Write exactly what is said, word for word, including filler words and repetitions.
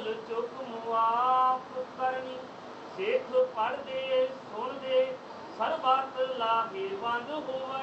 ਭੁੱਲ ਚੁੱਕ ਮੁਆਫ ਕਰਨੀ। ਸਿੱਖ ਪੜ੍ਹਦੇ ਸੁਣਦੇ ਸਰਬੱਤ ਲਾਹੇਵੰਦ ਹੋਵਣ।